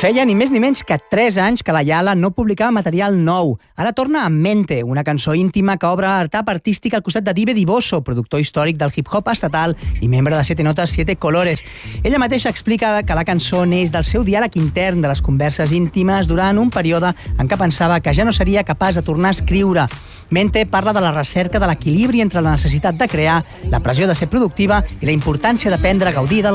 Feia ni més ni menys que 3 anys que la Yala no publicava material nou. Ara torna amb Mente, una cançó íntima que obre l'etapa artística al costat de Dive Diboso, productor històric del hip-hop estatal i membre de 7 Notes, 7 Colores. Ella mateixa explica que la cançó neix del seu diàleg intern, de les converses íntimes durant un període en què pensava que ja no seria capaç de tornar a escriure. Mente parla de la recerca de l'equilibri entre la necessitat de crear, la pressió de ser productiva i la importància d'aprendre a gaudir del